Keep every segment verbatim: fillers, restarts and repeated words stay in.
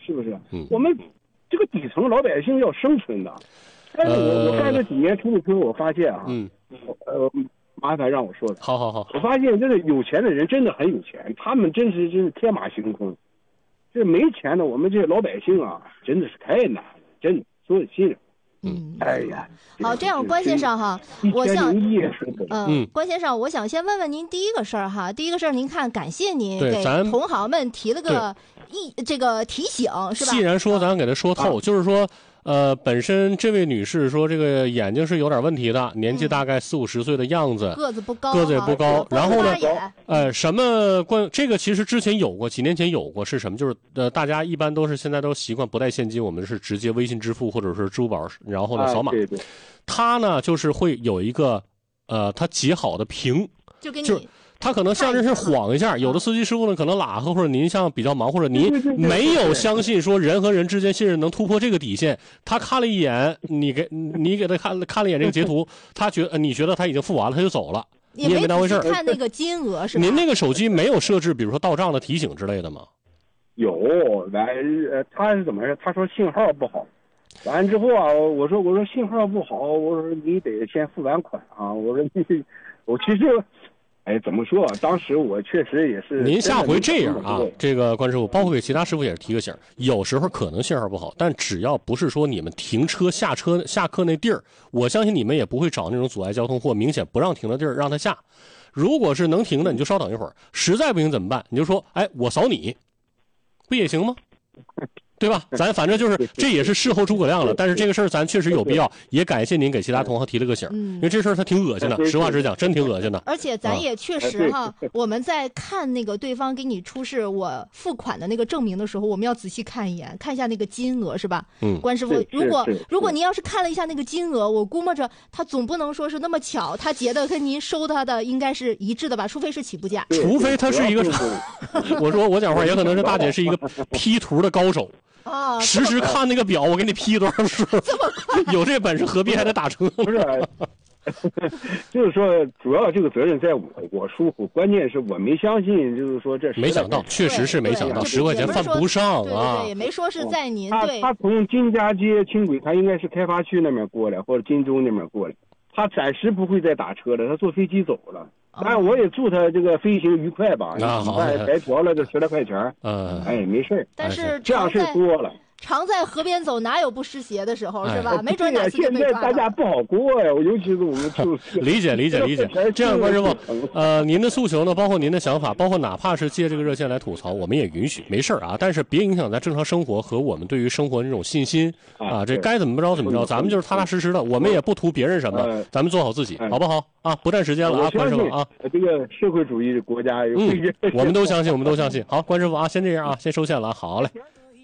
是不是？ 嗯， 我们这个底层老百姓要生存的。但是我、呃、我干这几年出租车，我发现啊， 嗯， 呃，麻烦让我说的。 好好好， 我发现这个有钱的人真的很有钱，他们真是真是天马行空。这没钱的我们这些老百姓啊，真的是太难了，真的所有新人。 嗯， 哎呀， 好，这样关先生哈，我想，嗯，关先生，我想先问问您第一个事儿哈，第一个事儿您看，感谢您给同行们提了个意这个提醒，是吧？ 既然说咱给他说透，啊、就是说。呃，本身这位女士说这个眼睛是有点问题的，年纪大概四五十岁的样子， 嗯、个子不高， 个子也不高。然后呢， 呃， 什么关这个其实之前有过，几年前有过是什么？就是呃，大家一般都是现在都习惯不带现金，我们是直接微信支付或者是支付宝，然后呢扫码。 啊、对对。 他呢就是会有一个呃，他截好的屏， 就给你。 就他可能像这是晃一下，有的司机师傅呢可能拉和，或者您像比较忙，或者您没有相信说人和人之间信任能突破这个底线。他看了一眼，你给你给他看看了一眼这个截图，他觉得你觉得他已经付完了，他就走了，你也没当回事。 看那个金额是吧？ 您那个手机没有设置，比如说到账的提醒之类的吗？ 有，完呃，他是怎么着？他说信号不好。完之后啊，我说我说信号不好，我说你得先付完款啊。我说你，我其实。哎，怎么说啊？当时我确实也是。 您下回这样啊，这个关师傅，包括给其他师傅也是提个醒，有时候可能信号不好，但只要不是说你们停车下车下客那地儿，我相信你们也不会找那种阻碍交通或明显不让停的地儿让他下。如果是能停的，你就稍等一会儿，实在不行怎么办？你就说，哎，我扫你，不也行吗？对吧？咱反正就是这也是事后诸葛亮了，但是这个事儿咱确实有必要，也感谢您给其他同行提了个醒， 嗯、 因为这事儿他挺恶心的，实话实讲，真挺恶心的。 而且咱也确实哈，啊、我们在看那个对方给你出示我付款的那个证明的时候，我们要仔细看一眼，看一下那个金额是吧？ 嗯， 关师傅，如果如果您要是看了一下那个金额，我估摸着他总不能说是那么巧，他结的跟您收他的应该是一致的吧？除非是起步价， 除非他是一个，我说我讲话也可能是大姐是一个 P 图的高手。 啊！ 实时看那个表，我给你批多少数？ 这么快？ 有这本事何必还得打车？ 不是，就是说，主要这个责任在我，我疏忽。关键是我没相信，就是说这没想到，确实是没想到，十块钱犯不上啊！ 对对，也没说是在您。 他他从金家街轻轨，他应该是开发区那边过来，或者金州那边过来。他暂时不会再打车了，他坐飞机走了。当然，我也祝他这个飞行愉快吧。 啊，好， 白嫖了这十来块钱。 嗯， 哎，没事。 但是这样事多了。 常在河边走，哪有不湿鞋的时候，是吧？没准哪次就被抓到。现在大家不好过呀，尤其是我们就理解理解理解。这样，关师傅，呃，您的诉求呢，包括您的想法，包括哪怕是借这个热线来吐槽，我们也允许，没事啊。但是别影响咱正常生活和我们对于生活的这种信心啊。这该怎么着怎么着，咱们就是踏踏实实的，我们也不图别人什么，咱们做好自己，好不好？啊，不占时间了啊，关师傅啊。 这个社会主义国家， 嗯，我们都相信，我们都相信。好，关师傅啊，先这样啊，先收线了啊，好嘞。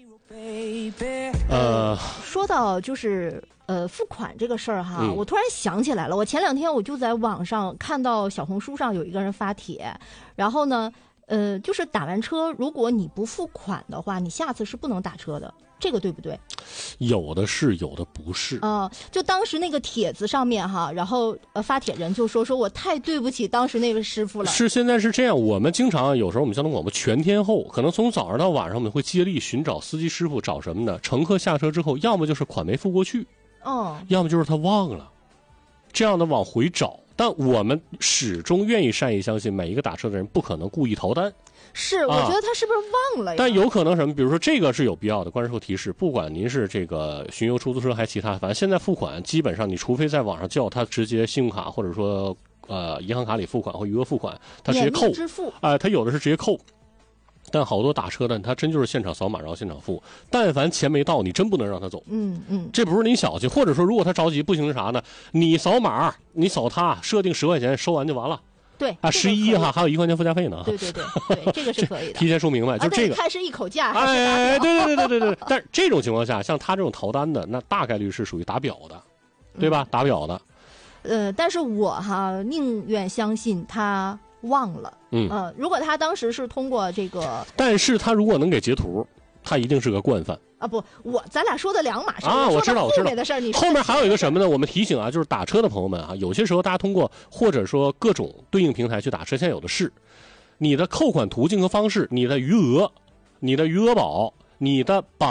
呃， 说到就是呃付款这个事儿哈、 嗯， 我突然想起来了，我前两天我就在网上看到小红书上有一个人发帖，然后呢，呃，就是打完车，如果你不付款的话，你下次是不能打车的。这个对不对？ 有的是，有的不是。 啊、呃，就当时那个帖子上面哈，然后呃发帖人就说说我太对不起当时那位师傅了。 是现在是这样，我们经常有时候我们交通广播全天候，可能从早上到晚上，我们会接力寻找司机师傅，找什么呢？乘客下车之后，要么就是款没付过去， 哦， 要么就是他忘了，这样的往回找。但我们始终愿意善意相信，每一个打车的人不可能故意逃单。 是，我觉得他是不是忘了呀？ 啊、但有可能什么？比如说这个是有必要的。关师傅提示，不管您是这个巡游出租车还是其他，反正现在付款基本上，你除非在网上叫他直接信用卡或者说呃银行卡里付款或余额付款，他直接扣。 支付。 哎、呃，他有的是直接扣。但好多打车的，他真就是现场扫码然后现场付。但凡钱没到，你真不能让他走。 嗯嗯， 这不是你小气，或者说如果他着急不行是啥呢？你扫码，你扫他，设定十块钱，收完就完了。 对啊，十一哈，还有一块钱附加费呢。 对对对对，这个是可以的。 提前说明白，就这个。 看是一口价。 哎，对对对对对对。但是这种情况下，像他这种逃单的，那大概率是属于打表的，对吧？嗯、打表的。 呃，但是我哈宁愿相信他忘了。 嗯呃，如果他当时是通过这个， 但是他如果能给截图，他一定是个惯犯。 啊不，我咱俩说的两码事啊，我知道，我知道。 后面的事儿，你后面还有一个什么呢？我们提醒啊，就是打车的朋友们啊，有些时候大家通过或者说各种对应平台去打车，现在有的是，你的扣款途径和方式，你的余额，你的余额宝，你的保。